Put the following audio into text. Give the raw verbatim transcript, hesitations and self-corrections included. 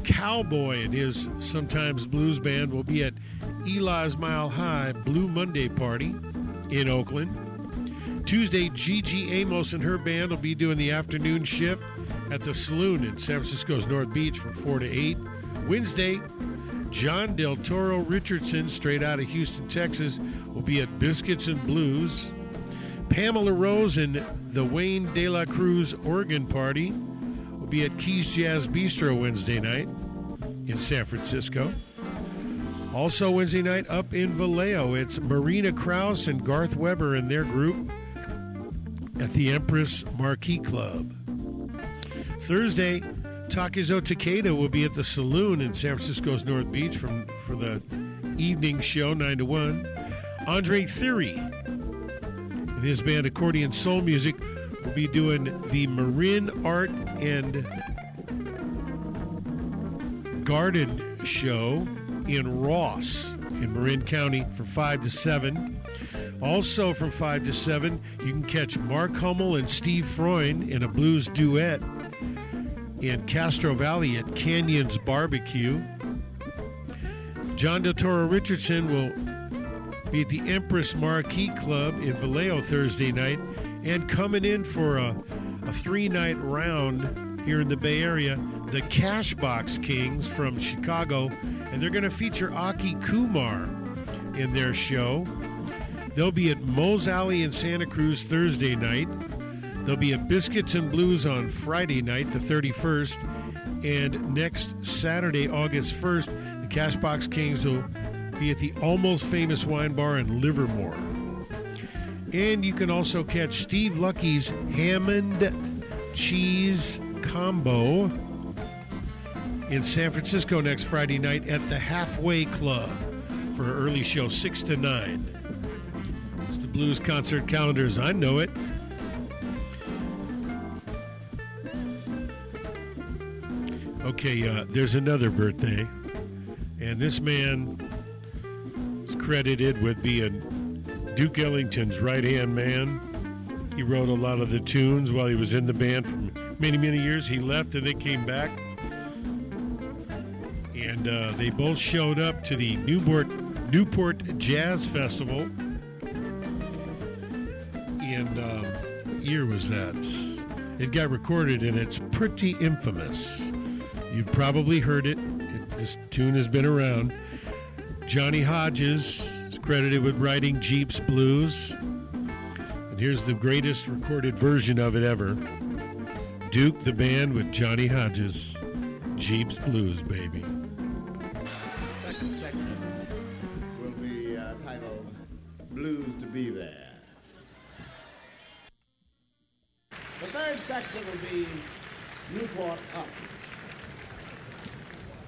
Cowboy and his Sometimes Blues Band will be at Eli's Mile High Blue Monday Party in Oakland. Tuesday, Gigi Amos and her band will be doing the afternoon shift at the Saloon in San Francisco's North Beach from four to eight. Wednesday, John Del Toro Richardson, straight out of Houston, Texas, will be at Biscuits and Blues. Pamela Rose and the Wayne De La Cruz Organ Party will be at Keys Jazz Bistro Wednesday night in San Francisco. Also Wednesday night up in Vallejo, it's Marina Krause and Garth Weber and their group at the Empress Marquee Club. Thursday, Takezo Takeda will be at the Saloon in San Francisco's North Beach from, for the evening show, nine to one. Andre Theory and his band Accordion Soul Music will be doing the Marin Art and Garden Show in Ross in Marin County from five to seven. Also from five to seven, you can catch Mark Hummel and Steve Freund in a blues duet in Castro Valley at Canyons Barbecue. John Del Toro Richardson will be at the Empress Marquee Club in Vallejo Thursday night, and coming in for a, a three-night round here in the Bay Area, the Cashbox Kings from Chicago, and they're going to feature Aki Kumar in their show. They'll be at Moe's Alley in Santa Cruz Thursday night. They'll be at Biscuits and Blues on Friday night, the thirty-first. And next Saturday, August first, the Cashbox Kings will be at the Almost Famous Wine Bar in Livermore. And you can also catch Steve Lucky's Hammond Cheese Combo in San Francisco next Friday night at the Halfway Club for an early show, six to nine. It's the blues concert calendars. I know it. Okay, uh, there's another birthday, and this man is credited with being Duke Ellington's right-hand man. He wrote a lot of the tunes while he was in the band for many, many years. He left and they came back, and uh, they both showed up to the Newport, Newport Jazz Festival. And uh, what year was that? It got recorded, and it's pretty infamous. You've probably heard it. it. This tune has been around. Johnny Hodges is credited with writing Jeep's Blues. And here's the greatest recorded version of it ever. Duke the Band with Johnny Hodges. Jeep's Blues, baby. Second section will be uh, titled Blues to Be There. The third section will be Newport Up.